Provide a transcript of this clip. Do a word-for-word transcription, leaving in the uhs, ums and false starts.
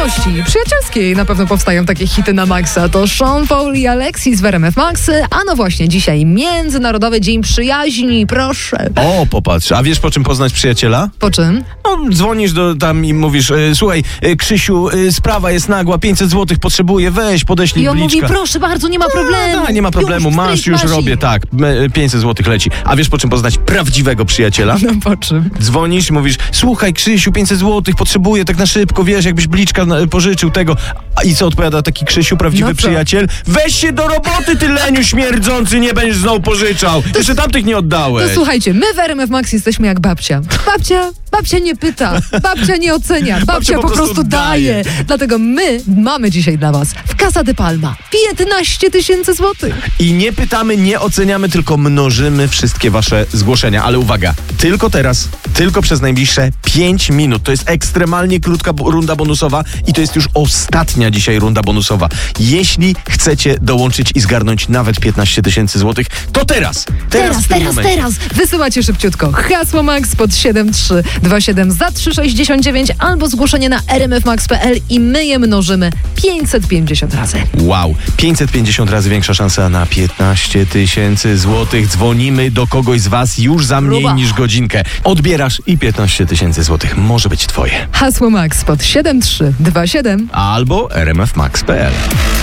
miłości przyjacielskiej na pewno powstają takie hity na maksa. To Sean Paul i Alexis w R M F Max. A no właśnie, dzisiaj Międzynarodowy Dzień Przyjaźni, proszę. O, popatrz, a wiesz po czym poznać przyjaciela? Po czym? No, dzwonisz do tam i mówisz, e, słuchaj, e, Krzysiu, e, sprawa jest nagła, pięćset złotych potrzebuję, weź, podeślij I on bliczka. mówi, proszę bardzo, nie ma problemu. No, nie ma problemu, już, masz, już masz robię, i... tak, e, pięćset złotych leci. A wiesz po czym poznać prawdziwego przyjaciela? No po czym? Dzwonisz i mówisz, słuchaj Krzysiu, pięćset złotych potrzebuję tak na szybko, wiesz, jakbyś bliczka na, pożyczył tego. A i co odpowiada taki Krzysiu, prawdziwy no przyjaciel? Weź się do roboty, ty leniu śmierdzący, nie będziesz znowu pożyczał. To, Jeszcze tamtych nie oddałeś. To słuchajcie, my w R M F Max jesteśmy jak babcia. Babcia, babcia nie pyta, babcia nie ocenia, babcia, babcia po, po prostu, prostu daje. daje. Dlatego my mamy dzisiaj dla was w Casa de Palma piętnaście tysięcy złotych. I nie pytamy, nie oceniamy, tylko mnożymy wszystkie wasze zgłoszenia. Ale uwaga, tylko teraz, tylko przez najbliższe pięć minut. To jest ekstremalnie krótka bo- runda bonusowa i to jest już ostatnia dzisiaj runda bonusowa. Jeśli chcecie dołączyć i zgarnąć nawet piętnaście tysięcy złotych, to teraz, teraz, Teraz, teraz, teraz. Wysyłacie szybciutko hasło Max pod siedem trzy dwa siedem za trzy sześćdziesiąt dziewięć albo zgłoszenie na r m f max kropka p l i my je mnożymy pięćset pięćdziesiąt razy. Wow, pięćset pięćdziesiąt razy większa szansa na piętnaście tysięcy złotych. Dzwonimy do kogoś z was już za mniej Próba. niż godzinkę. Odbierasz i piętnaście tysięcy złotych może być twoje. Hasło Max pod siedem trzy dwa siedem Albo r m f max kropka p l.